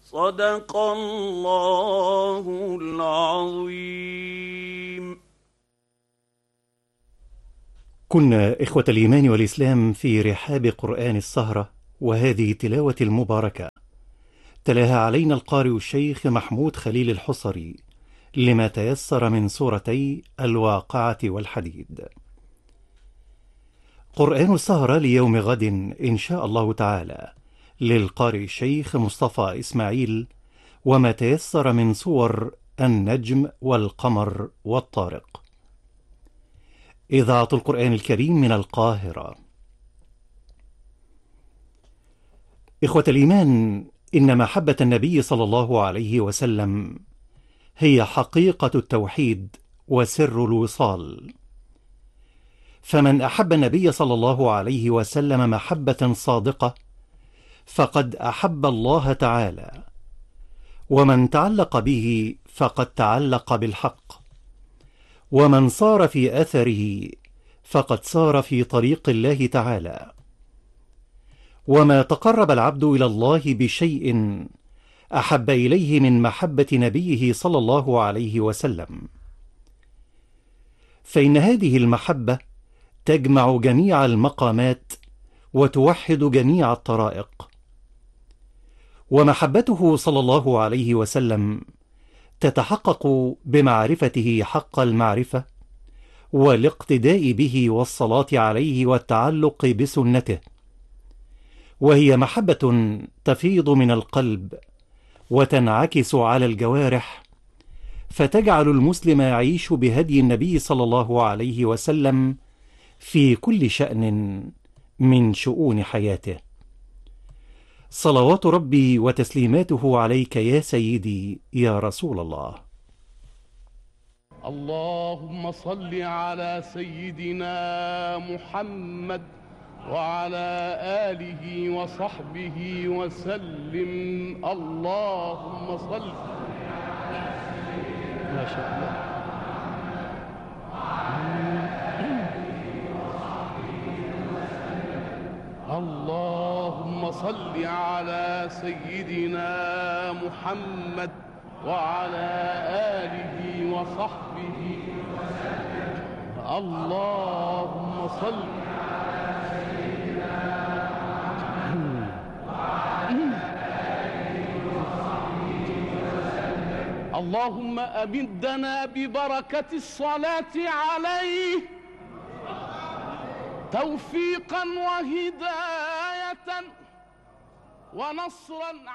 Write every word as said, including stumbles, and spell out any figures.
صدق الله العظيم. كنا إخوة الإيمان والإسلام في رحاب قرآن السهرة، وهذه تلاوة المباركة تلاها علينا القارئ الشيخ محمود خليل الحصري لما تيسر من سورتي الواقعة والحديد. قرآن السهرة ليوم غد إن شاء الله تعالى للقارئ الشيخ مصطفى إسماعيل، وما تيسر من سور النجم والقمر والطارق. إذاعة القرآن الكريم من القاهرة. إخوة الإيمان، إن محبة النبي صلى الله عليه وسلم هي حقيقة التوحيد وسر الوصال، فمن أحب النبي صلى الله عليه وسلم محبة صادقة فقد أحب الله تعالى، ومن تعلق به فقد تعلق بالحق، ومن صار في أثره فقد صار في طريق الله تعالى. وما تقرب العبد إلى الله بشيء أحب إليه من محبة نبيه صلى الله عليه وسلم، فإن هذه المحبة تجمع جميع المقامات وتوحد جميع الطرائق. ومحبته صلى الله عليه وسلم تتحقق بمعرفته حق المعرفة، والاقتداء به والصلاة عليه والتعلق بسنته، وهي محبة تفيض من القلب وتنعكس على الجوارح، فتجعل المسلم يعيش بهدي النبي صلى الله عليه وسلم في كل شأن من شؤون حياته. صلوات ربي وتسليماته عليك يا سيدي يا رسول الله. اللهم صل على سيدنا محمد وعلى آله وصحبه وسلم. اللهم صل ما شاء الله. اللهم صل على سيدنا محمد وعلى آله وصحبه وسلم. اللهم صل على سيدنا محمد وعلى آله وصحبه وسلم. اللهم أمدنا ببركة الصلاة عليه توفيقا وهداية ونصرا